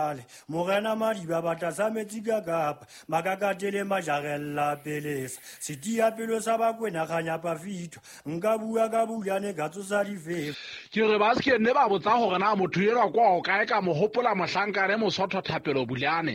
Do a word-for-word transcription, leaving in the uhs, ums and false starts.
jale morena madiba batla sa metsi ka kapa makakatele majagella pelesa setia pelo sa bakwena ganya pafito nka bua ka bulane ka tsosa difefo ke re ba se ne ba botsa gore na motho ela kwa o kae ka mo hopola mohlankare mosotho thapelo bulane